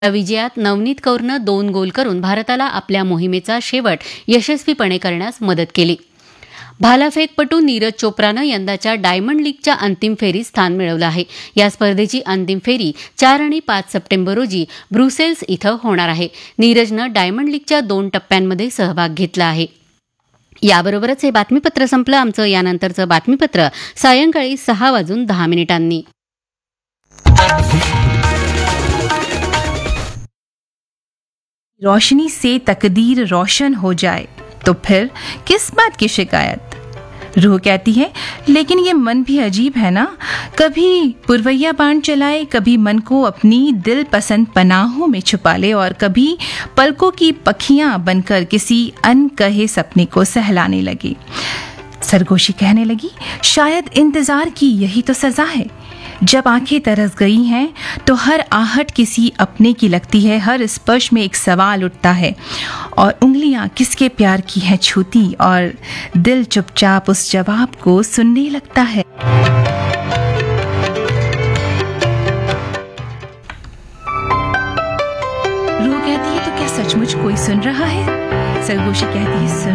या विजयात नवनीत कौरनं 2 गोल करून भारताला आपल्या मोहिमेचा शेवट यशस्वीपणे करण्यास मदत केली. भालाफेकपटू नीरज चोप्रानं यंदाच्या डायमंड लीगच्या अंतिम फेरीत स्थान मिळवलं आहे. या स्पर्धेची अंतिम फेरी 4 आणि 5 सप्टेंबर रोजी ब्रुसेल्स इथं होणार आहे. नीरजनं डायमंड लीगच्या 2 टप्प्यांमध्ये सहभाग घेतला आहे. याबरोबरच हे बातमीपत्र संपलं. आमचं यानंतरचं बातमीपत्र सायंकाळी 6:10 रोशनी से तकदीर रोशन हो जाए तो फिर किस बात की शिकायत. रूह कहती है लेकिन ये मन भी अजीब है ना. कभी पुरवैया बाण चलाए, कभी मन को अपनी दिल पसंद पनाहों में छुपा ले और कभी पलकों की पखियां बनकर किसी अनकहे सपने को सहलाने लगी. सरगोशी कहने लगी, शायद इंतजार की यही तो सजा है. जब आंखें तरस गई हैं तो हर आहट किसी अपने की लगती है, हर स्पर्श में एक सवाल उठता है और उंगलियां किसके प्यार की हैं छूती और दिल चुपचाप उस जवाब को सुनने लगता है. रूह कहती है तो क्या सचमुच कोई सुन रहा है. सरगोशी कहती है सुन